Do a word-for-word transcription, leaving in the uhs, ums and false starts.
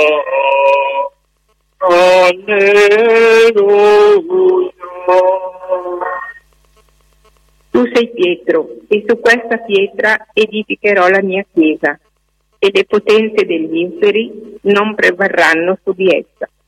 Alleluia. Tu sei Pietro, e su questa pietra edificherò la mia chiesa, e le potenze degli inferi non prevarranno su di essa.